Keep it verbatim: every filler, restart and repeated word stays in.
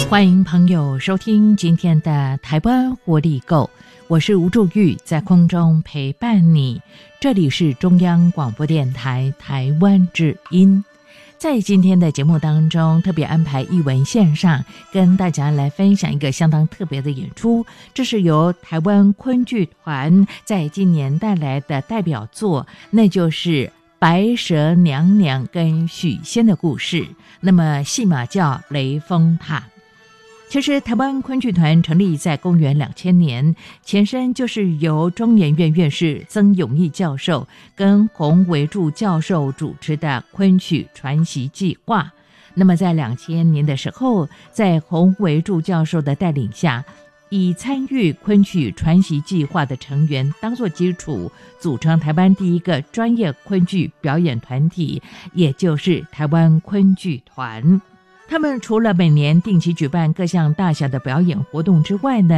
欢迎朋友收听今天的台湾活力购，我是吴祝玉，在空中陪伴你。这里是中央广播电台台湾之音。在今天的节目当中，特别安排艺文线上跟大家来分享一个相当特别的演出，这是由台湾昆剧团在今年带来的代表作，那就是白蛇娘娘跟许仙的故事。那么戏码叫雷峰塔。其实台湾昆剧团成立在公元两千年，前身就是由中研院院士曾永义教授跟洪维柱教授主持的昆曲传习计划。那么在两千年的时候，在洪维柱教授的带领下，以参与昆曲传习计划的成员当作基础，组成台湾第一个专业昆剧表演团体，也就是台湾昆剧团。他们除了每年定期举办各项大小的表演活动之外呢，